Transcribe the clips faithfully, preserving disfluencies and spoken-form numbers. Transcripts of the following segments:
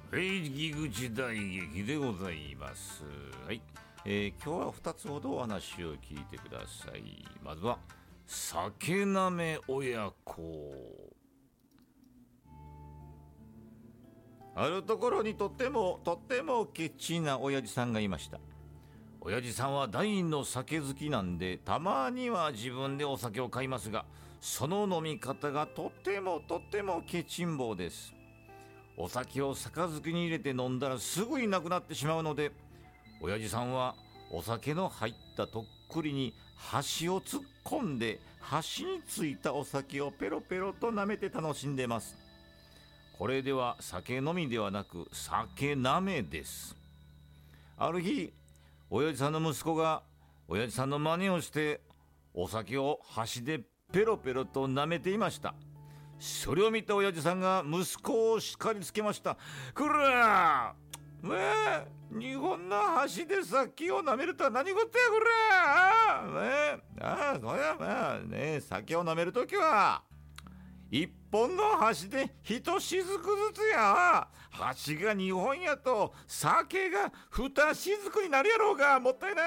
はい、木口大劇でございます。はい、えー、今日はふたつほどお話を聞いてください。まずは酒なめ親子。あるところにとってもとってもケチな親父さんがいました。親父さんは大の酒好きなんで、たまには自分でお酒を買いますが、その飲み方がとってもとってもケチん坊です。お酒を杯に入れて飲んだらすぐになくなってしまうので、親父さんはお酒の入ったとっくりに箸を突っ込んで、箸についたお酒をペロペロと舐めて楽しんでます。これでは酒飲みではなく酒なめです。ある日、親父さんの息子が親父さんの真似をしてお酒を箸でペロペロと舐めていました。それを見た親父さんが息子を叱りつけました。こらー、ねえ、日本の箸で酒を舐めるとは何事やこらー、ねえ、ああ、これはまあね、酒を舐めるときは一本の箸で一しずくずつや。箸が二本やと酒が二しずくになるやろうが、もったいない。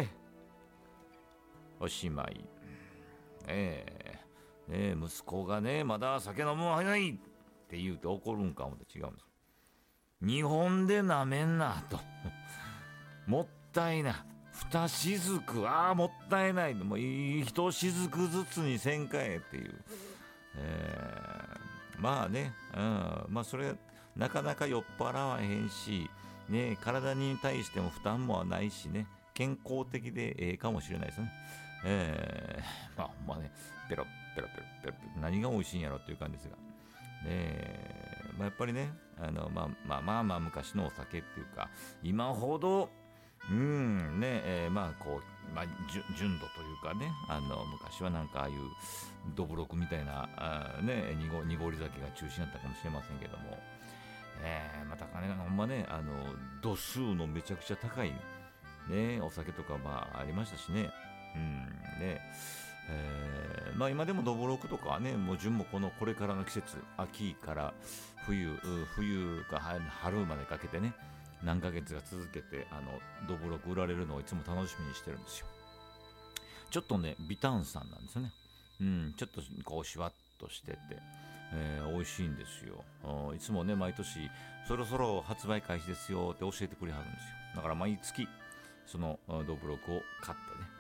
おしまい。ええね、息子がね、まだ酒飲むの早いって言うて怒るんか思って違うんです。日本でなめんなともったいな、二しずく、ああもったいない、もう一しずくずつにせんかいっていう、えー、まあね、うん、まあそれなかなか酔っ払わへんしね、体に対しても負担もないしね、健康的でええかもしれないですね。えー、まあまあね、ペロペロペロペロペロ、何が美味しいんやろっていう感じですが、ね、まあ、やっぱりね、あのまあまあまあまあ昔のお酒っていうか、今ほどうんね、えー、まあこう、まあ、純度というかね、あの昔はなんかああいうどぶろくみたいなあ、ね、濁濁り酒が中心だったかもしれませんけども、えー、またかね、ほんまね、あの度数のめちゃくちゃ高いね、お酒とかまあありましたしね。うんね、えー、まあ今でもどぶろくとかはね、もう順もこのこれからの季節、秋から冬、冬が春までかけてね、何ヶ月か続けてあのどぶろく売られるのをいつも楽しみにしてるんですよ。ちょっとね微炭酸なんですよね。うん、ちょっとこうシュワッとしてて、えー、美味しいんですよ。いつもね毎年そろそろ発売開始ですよって教えてくれはるんですよ。だから毎月そのどぶろくを買ってね、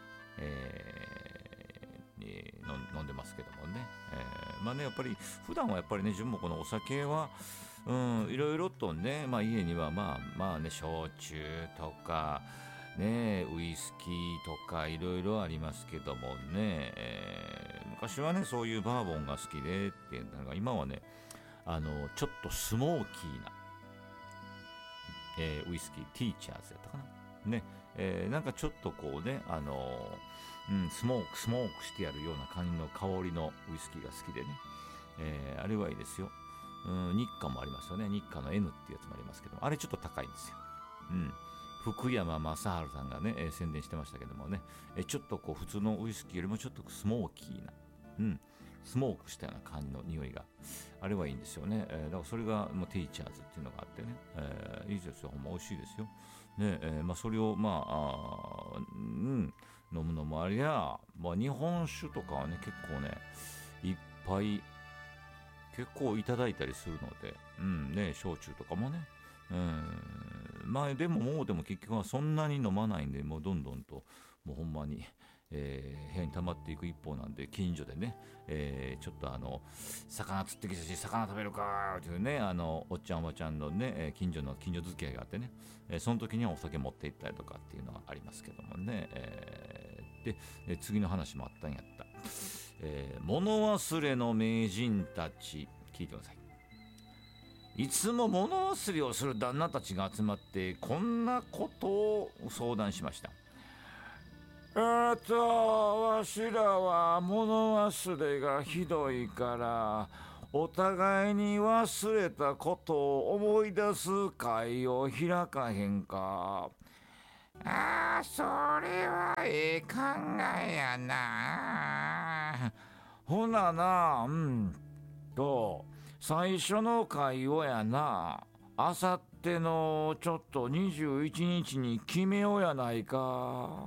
えーえー、飲んでますけどもね、えー、まあねやっぱり普段はやっぱりね純もこのお酒はうんいろいろとね、まあ、家にはまあまあね焼酎とかねウイスキーとかいろいろありますけどもね、えー、昔はねそういうバーボンが好きでっていうのが、今はねあのちょっとスモーキーな、えー、ウイスキーティーチャーズやったかなね、えー、なんかちょっとこうねあのーうん、スモークスモークしてやるような感じの香りのウイスキーが好きでね、えー、あれはいいですよ。うん、日課もありますよね。日課の N っていうやつもありますけど、あれちょっと高いんですよ。うん、福山雅治さんがね、えー、宣伝してましたけどもね、えー、ちょっとこう普通のウイスキーよりもちょっとスモーキーな、うん、スモークしたような感じの匂いが、あれはいいんですよね。えー、だからそれがもうティーチャーズっていうのがあってね、えー、いいですよ。ほんま美味しいですよ。ねえーまあ、それをまあ、あ、うん、飲むのもありゃ、まあ、日本酒とかはね結構ねいっぱい結構いただいたりするので、うんね、焼酎とかもね、うん、まあでももうでも結局はそんなに飲まないんで、もうどんどんともうほんまに、えー、部屋に溜まっていく一方なんで、近所でね、えー、ちょっとあの魚釣ってきたし魚食べるかっていうね、あのおっちゃんおばちゃんのね近所の近所付き合いがあってね、えー、その時にはお酒持って行ったりとかっていうのがありますけどもね、えー、で、えー、次の話もあったんやった、えー、物忘れの名人たち、聞いてください。いつも物忘れをする旦那たちが集まってこんなことを相談しました。えーとわしらは物忘れがひどいからお互いに忘れたことを思い出す会を開かへんか。ああ、それはええ考えやな。ほなな、うんと最初の会をやな、 あさってのちょっとにじゅういちにちに決めようやないか。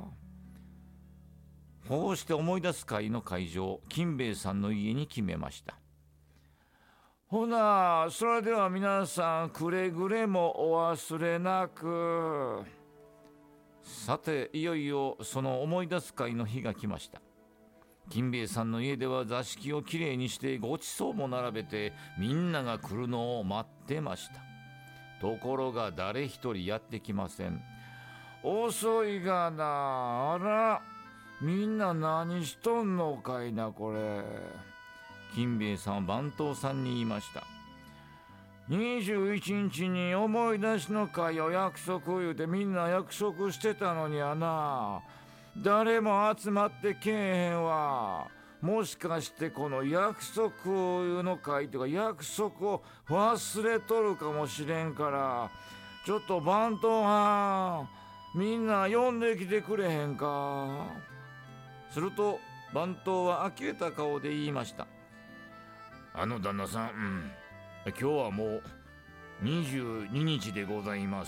こうして思い出す会の会場、金兵衛さんの家に決めました。ほな、それでは皆さんくれぐれもお忘れなく。さて、いよいよその思い出す会の日が来ました。金兵衛さんの家では座敷をきれいにしてごちそうも並べてみんなが来るのを待ってました。ところが誰一人やってきません。遅いがな。あら、みんな何しとんのかいなこれ。金兵衛さんは番頭さんに言いました。にじゅういちにちに思い出しの会を約束言うてみんな約束してたのにやな。誰も集まってけえへんわ。もしかしてこの約束の会というか約束を忘れとるかもしれんから、ちょっと番頭はんみんな呼んできてくれへんか。すると番頭は呆れた顔で言いました。あの旦那さん、うん、今日はもうにじゅうににちでございます。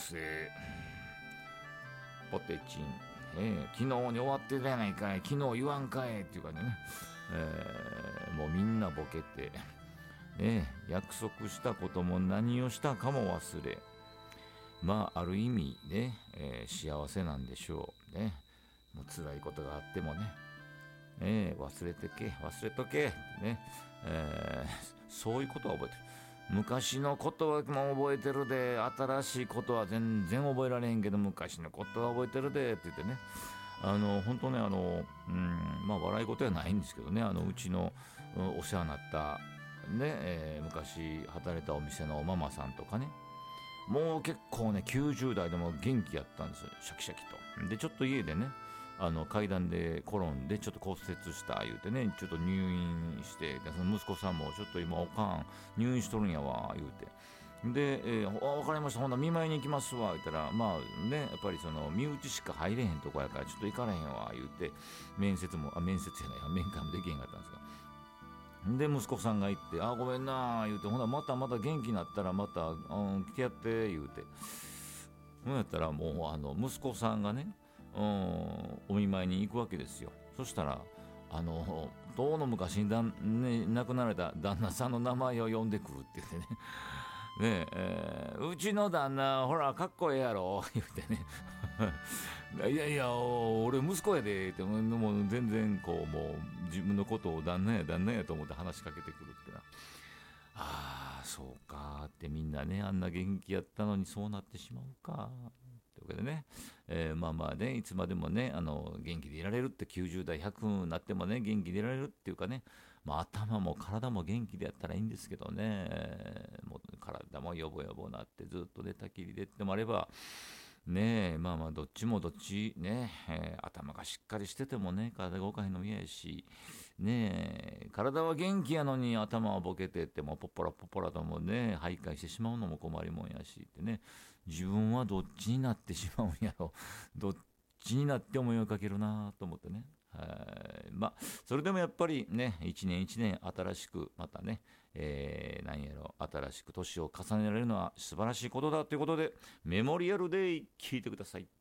ポテチン、えー、昨日に終わってるやないかい、昨日言わんかいっていうかね、えー、もうみんなボケて、ね、約束したことも何をしたかも忘れ、まあある意味ね、えー、幸せなんでしょうね。もう辛いことがあってもね、えー、忘れてけ忘れとけね、えー、そういうことは覚えてる。昔のことはもう覚えてるで、新しいことは全然覚えられへんけど昔のことは覚えてるでって言ってね、あの本当ね、あのうんまあ笑い事はないんですけどね、あのうちのお世話になったね、えー、昔働いたお店のママさんとかね、もう結構ねきゅうじゅうだいでも元気やったんですよ、シャキシャキと。でちょっと家でね、あの階段で転んでちょっと骨折した言うてね、ちょっと入院して、でその息子さんもちょっと今おかん入院しとるんやわ言うて、で、えー、あ分かりました、ほんなら見舞いに行きますわ言ったら、まあねやっぱりその身内しか入れへんとこやからちょっと行かれへんわ言うて、面接もあ面接やない面会もできへんかったんですが、で息子さんが行って、あごめんな言うて、ほなまたまた元気になったらまた、うん、来てやって言うて、ほんやったらもうあの息子さんがね、うん、お見舞いに行くわけですよ。そしたらあのとうの昔にだ、ね、亡くなられた旦那さんの名前を呼んでくるって言ってねねええー、うちの旦那ほらかっこええやろ言ってねいやいや俺息子やでってもう全然こうもう自分のことを旦那や旦那やと思って話しかけてくるってな、ああそうかってみんなねあんな元気やったのにそうなってしまうかというわけでね、えー、まあまあねいつまでもねあの元気でいられるってきゅうじゅうだいひゃくになってもね元気でいられるっていうかね、まあ、頭も体も元気でやったらいいんですけどね、もう体もヨボヨボなってずっと寝たきりでってもあればねえ、まあまあどっちもどっちね、えー、頭がしっかりしててもね体が動かへんの嫌やしねえ、体は元気やのに頭はボケてってもポッポラポッポラともね徘徊してしまうのも困りもんやしってね、自分はどっちになってしまうんやろ、どっちになって思いをかけるなと思ってね、はいまあそれでもやっぱりね一年一年新しくまたね、えー、何やろ新しく年を重ねられるのは素晴らしいことだということで、メモリアルデイ聞いてください。